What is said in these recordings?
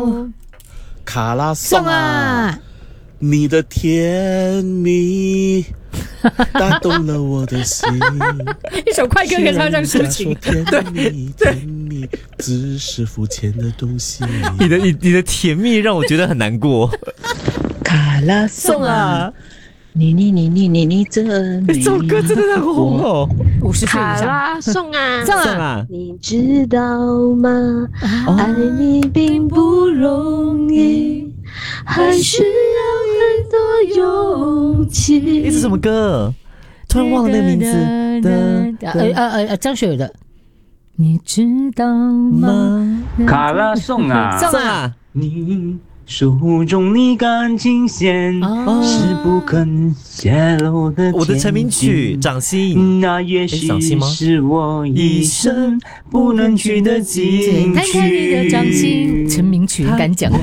卡拉颂啊，你的甜蜜打动了我的心。 一首快歌可以唱上抒情。 甜蜜甜蜜只是肤浅的东西。 你的甜蜜让我觉得很难过。 卡拉颂啊，你这首歌真的很红哦。 50岁以卡上。 拉颂啊， 颂啊， 你知道吗？爱你并不容易，还需要很多勇气。 这是什么歌？突然忘了那个名字。 张学友的。你知道吗？ 卡拉颂啊， 颂啊， 你手中你感情线是不肯泄露的。 我的成名曲《掌心》， 那也许是我一生不能去的禁看看你的掌心，成名曲敢讲。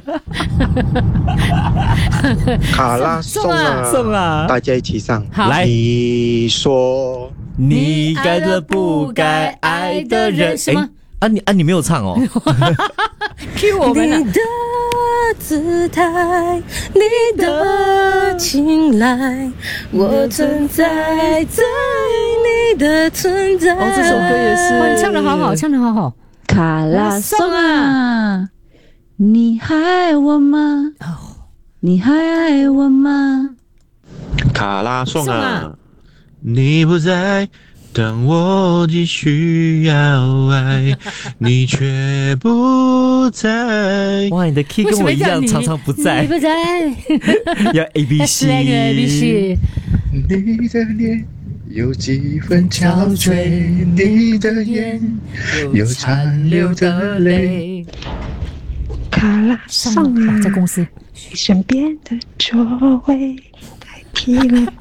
卡拉颂啊， 颂啊， 大家一起唱。 来， 你说你爱了不该爱的人。 什么？ 你没有唱哦。 Q 我们了。 你的姿态，你的青睐，我存在在你的存在。 哦，这首歌也是。 哇，你唱得好好，唱得好好。 卡拉颂啊，你还爱我吗？你还爱我吗？ 卡拉颂啊，你不在，但我继续要爱，你却不在。 哇，你的 key 跟我一样，常常不在。 你不在， 要 A B C。 你的脸有几分憔悴，你的眼有残留的泪。 卡拉颂啊， 在公司。 身边的座位代替了。 你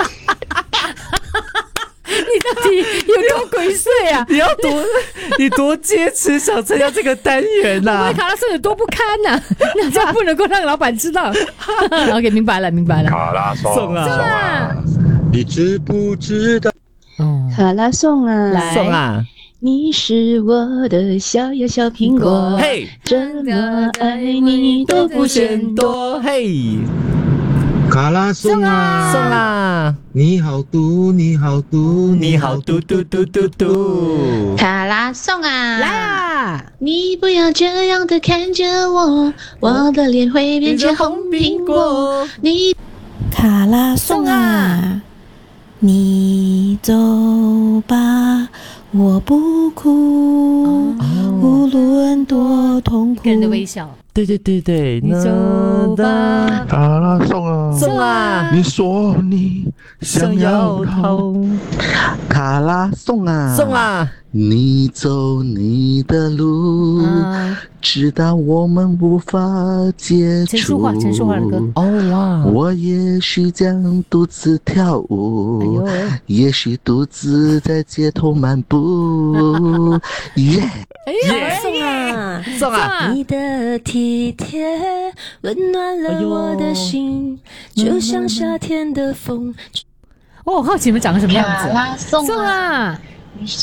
到底有多鬼祟啊？ 你多坚持想参加这个单元呐、 卡拉颂有多不堪呐、那这不能够让老板知道。OK， 明白了。 卡拉颂啊， 你知不知道？ 卡拉颂啊， 颂啊， 你是我的小呀小苹果， 嘿， 怎么爱你都不嫌多。 嘿， 卡拉颂啊， 颂啊， 你好毒，你好毒， 你好嘟嘟嘟嘟嘟。 卡拉颂啊， 来啊！ 你不要这样的看着我，我的脸会变成红苹果。你卡拉颂啊，你走吧，我不哭，无论多痛苦。 一个人的微笑。 对， 你走吧， 卡拉颂啊， 颂啊， 你说你想要逃。卡拉颂啊， 颂啊， 你走你的路，直到我们无法接触。 陈淑桦的歌。 哦哇， 我也许将独自跳舞，也许独自在街头漫步。耶！ 颂啊， 颂啊， 你的体贴温暖了我的心，就像夏天的风。 我好奇你们长得什么样子？ 卡拉颂啊！